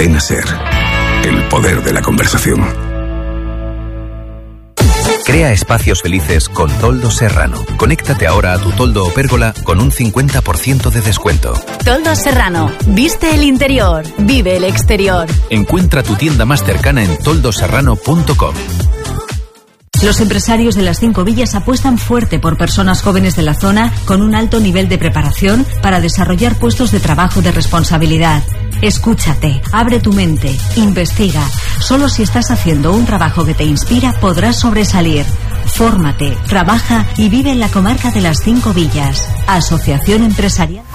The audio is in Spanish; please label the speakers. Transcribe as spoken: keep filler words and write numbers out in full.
Speaker 1: Cadena Ser. El poder de la conversación.
Speaker 2: Crea espacios felices con Toldo Serrano. Conéctate ahora a tu toldo o pérgola con un cincuenta por ciento de descuento.
Speaker 3: Toldo Serrano. Viste el interior. Vive el exterior.
Speaker 2: Encuentra tu tienda más cercana en toldo serrano punto com.
Speaker 3: Los empresarios de las Cinco Villas apuestan fuerte por personas jóvenes de la zona con un alto nivel de preparación para desarrollar puestos de trabajo de responsabilidad. Escúchate, abre tu mente, investiga. Solo si estás haciendo un trabajo que te inspira podrás sobresalir. Fórmate, trabaja y vive en la comarca de las Cinco Villas. Asociación Empresarial.